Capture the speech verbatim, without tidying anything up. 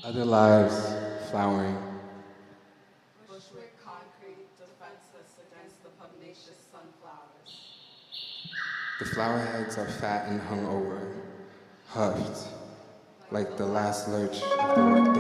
Other lives flowering. Bushwick concrete, defenseless against the pugnacious sunflowers. The flower heads are fat and hung over, huffed like the last lurch of the workday.